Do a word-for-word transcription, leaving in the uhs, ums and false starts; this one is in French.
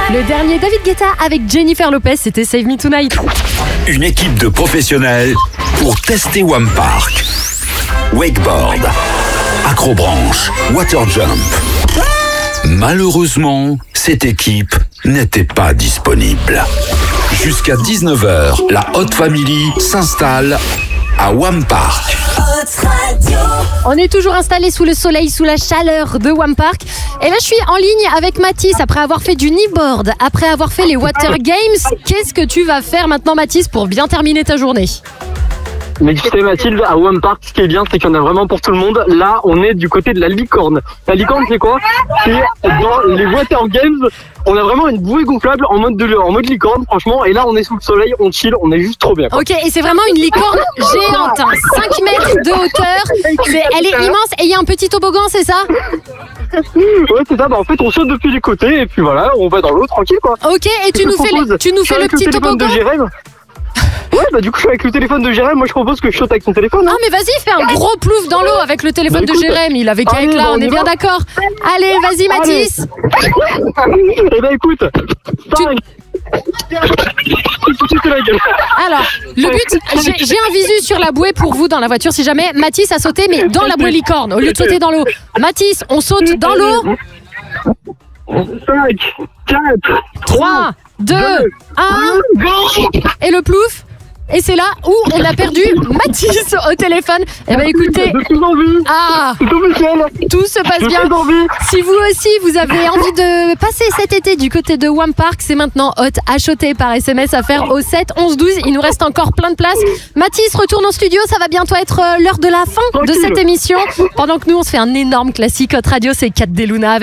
Le dernier David Guetta avec Jennifer Lopez, c'était Save Me Tonight. Une équipe de professionnels pour tester Wamppark. Wakeboard, acrobranche, waterjump. Malheureusement, cette équipe n'était pas disponible. Jusqu'à dix-neuf heures, la Hot Family s'installe à Wamppark. On est toujours installé sous le soleil, sous la chaleur de Wamppark. Et là, je suis en ligne avec Mathis après avoir fait du kneeboard, après avoir fait les Water Games. Qu'est-ce que tu vas faire maintenant, Mathis, pour bien terminer ta journée ? Mais tu sais Mathilde, à Wamppark, ce qui est bien, c'est qu'il y en a vraiment pour tout le monde. Là, on est du côté de la licorne. La licorne, c'est quoi ? C'est dans les Water Games, on a vraiment une bouée gonflable en mode, de, en mode licorne, franchement. Et là, on est sous le soleil, on chill, on est juste trop bien. Ok, et c'est vraiment une licorne géante, hein, cinq mètres de hauteur. C'est, elle est immense et il y a un petit toboggan, c'est ça ? Ouais, c'est ça. Bah, en fait, on saute depuis les côtés et puis voilà, on va dans l'eau tranquille, quoi. Ok, et tu nous fais le, tu nous fais le petit toboggan ? Ouais, bah du coup, je suis avec le téléphone de Jérém. Moi, je propose que je saute avec son téléphone. Hein. Ah, mais vas-y, fais un gros plouf dans l'eau avec le téléphone bah, écoute, de Jérém. Il avait qu'à allez, être là, bah, on, on est y bien va. d'accord. Allez, vas-y, Mathis. Eh ben, écoute. cinq. Alors, le but, j'ai, j'ai un visu sur la bouée pour vous dans la voiture si jamais Mathis a sauté, mais dans la bouée licorne, au lieu de sauter dans l'eau. Mathis, on saute dans l'eau. cinq, quatre, trois, deux, un. Et le plouf. Et c'est là où on a perdu Mathis au téléphone. Eh ben écoutez, ah, tout se passe bien. Si vous aussi vous avez envie de passer cet été du côté de Wamppark, c'est maintenant hot acheté par S M S à faire au sept onze douze. Il nous reste encore plein de places. Mathis retourne en studio, ça va bientôt être l'heure de la fin de cette émission. Pendant que nous on se fait un énorme classique Hot Radio, c'est Cat Deluna avec